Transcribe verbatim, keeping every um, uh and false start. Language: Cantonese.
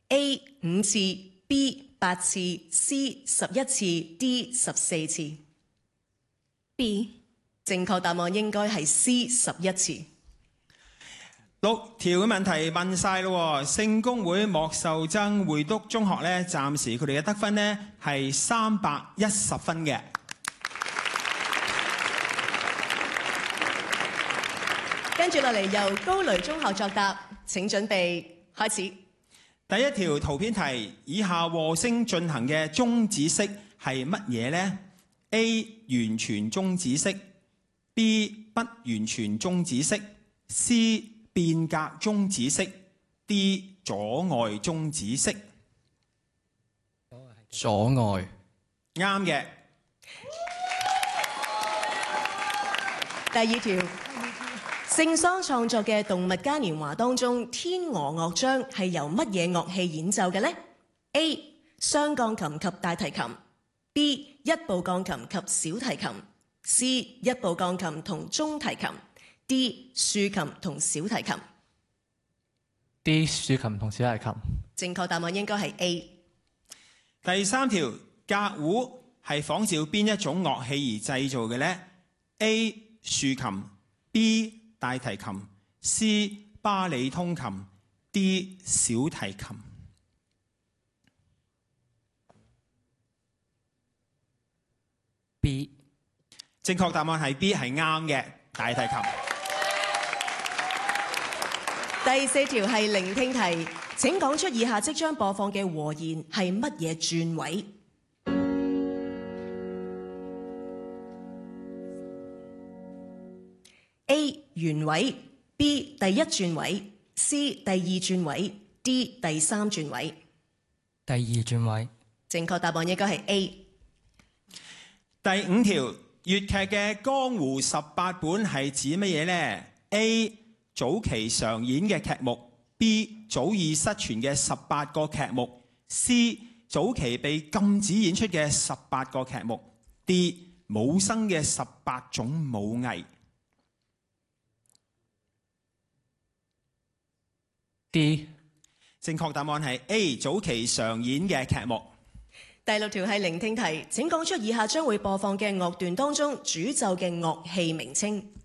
A 五次 B 八次 C 十一次 D 十四次。 B。 正確答案應該係 C 十一次。 六條嘅問題問晒咯，聖公會莫秀曾會督中學咧，暫時佢哋嘅得分咧係三百一十分嘅。 跟住落嚟由高雷中學作答，請準備開始。 第一條圖片題，以下和聲進行嘅終止式係乜嘢呢？ A 完全終止式 B 不完全終止式 C 變革終止式 D 阻礙終止式。 阻礙。 啱嘅。 第二條，聖桑創作嘅《動物嘉年華》當中，天鵝樂章係由乜嘢樂器演奏嘅呢？ A 雙鋼琴及大提琴 B 一部鋼琴及小提琴 C 一部鋼琴同中提琴 D 豎琴同小提琴。 D 豎琴同小提琴。 正確答案應該係 A。 第三條，革胡係仿照邊一種樂器而製造嘅呢？ A 豎琴 B 大提琴 C 巴里通琴 D 小提琴。 B。 正確答案係 B， 係啱嘅，大提琴。 第四條係聆聽題，請講出以下即將播放嘅和弦係乜嘢轉位？ A 原位 B 第一轉位 C 第二轉位 D 第三轉位。 第二轉位。 正確答案應該係 A。 第五條，粵劇嘅江湖十八本係指乜嘢呢？ A 早期常演嘅劇目 B 早已失傳嘅十八個劇目 C 早期被禁止演出嘅十八個劇目 D 武生嘅十八種武藝。 D。 正確答案係 A 早期常演嘅劇目。 第六條係聆聽題，請講出以下將會播放嘅樂段當中主奏嘅樂器名稱。